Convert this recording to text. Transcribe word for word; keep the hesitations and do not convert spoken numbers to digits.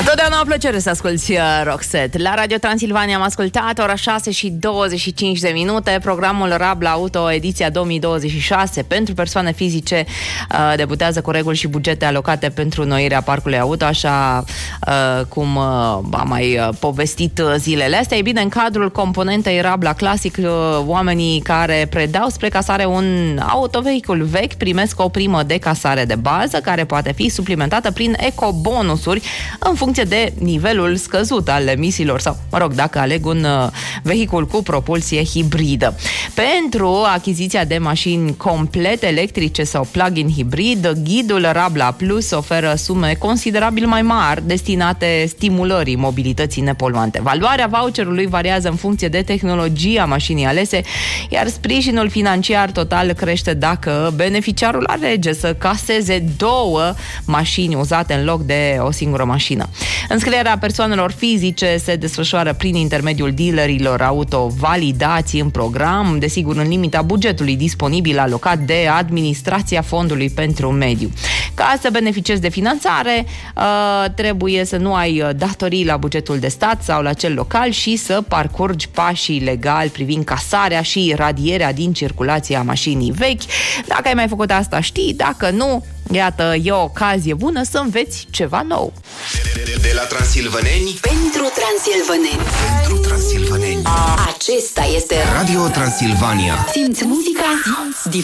Totdeauna o plăcere să asculti Roxette. La Radio Transilvania am ascultat ora șase și douăzeci și cinci de minute. Programul Rabla Auto, ediția două mii douăzeci și șase, pentru persoane fizice, uh, debutează cu reguli și bugete alocate pentru înnoirea parcului auto, așa uh, cum uh, am mai uh, povestit zilele astea. E bine, în cadrul componentei Rabla Classic, uh, oamenii care predau spre casare un autovehicul vechi primesc o primă de casare de bază, care poate fi suplimentată prin ecobonusuri în funcție de nivelul scăzut al emisiilor sau, mă rog, dacă aleg un uh, vehicul cu propulsie hibridă. Pentru achiziția de mașini complet electrice sau plug-in hibrid, ghidul Rabla Plus oferă sume considerabil mai mari destinate stimulării mobilității nepoluante. Valoarea voucherului variază în funcție de tehnologia mașinii alese, iar sprijinul financiar total crește dacă beneficiarul alege să caseze două mașini uzate în loc de o singură mașină. Înscrierea persoanelor fizice se desfășoară prin intermediul dealerilor auto validați în program, desigur în limita bugetului disponibil alocat de Administrația Fondului pentru Mediu. Ca să beneficiezi de finanțare, trebuie să nu ai datorii la bugetul de stat sau la cel local și să parcurgi pașii legali privind casarea și radierea din circulație a mașinii vechi. Dacă ai mai făcut asta, știi, dacă nu, iată, e o ocazie bună să înveți ceva nou. De, de, de la transilvaneni pentru transilvaneni. Pentru transilvaneni. Acesta este Radio Transilvania. Simți muzica, simți